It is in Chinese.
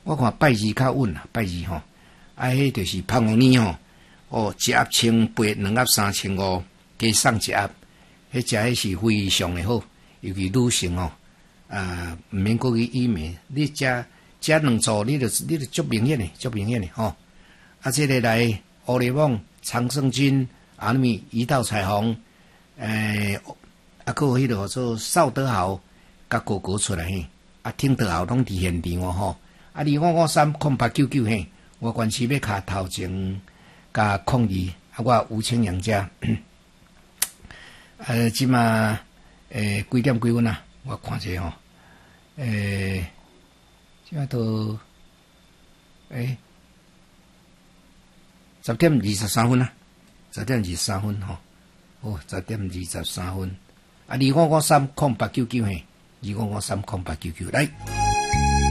我看拜二较稳啦，拜二吼，迄就是芳王年吼，一盒1800，两盒3500，加送一盒，迄食迄是非常的好，尤其女性吼，毋免过去医美，你食两组，你就足明显的吼。这个来欧丽旺、长胜军、一道彩虹，还有迄个做邵德豪，甲哥哥出来嘿，听德豪拢伫现场哦吼。25530899嘿，我关系要卡头前加02，我吴清阳家，即嘛几点几分啊？我看者吼，即嘛都10点23分啊，10点23分吼，10点23分，25530899嘿，25530899来。